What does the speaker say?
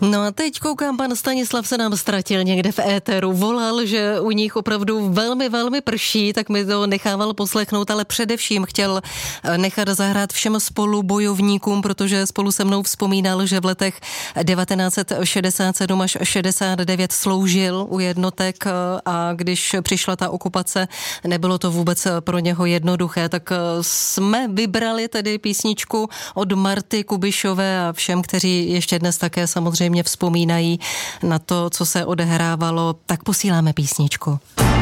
No a teď koukám, pan Stanislav se nám ztratil někde v éteru. Volal, že u nich opravdu velmi, velmi prší, tak mi to nechával poslechnout, ale především chtěl nechat zahrát všem spolubojovníkům, protože spolu se mnou vzpomínal, že v letech 1967 až 69 sloužil u jednotek a když přišla ta okupace, nebylo to vůbec pro něho jednoduché, tak jsme vybrali tedy písničku od Marty Kubišové a všem, kteří ještě dnes také samozřejmě vzpomínají na to, co se odehrávalo, tak posíláme písničku.